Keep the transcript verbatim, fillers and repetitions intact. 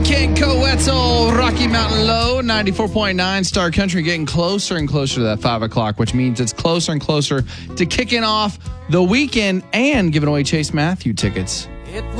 Hurricane Coetzel, Rocky Mountain Low, ninety-four point nine Star Country, getting closer and closer to that five o'clock, which means it's closer and closer to kicking off the weekend and giving away Chase Matthew tickets.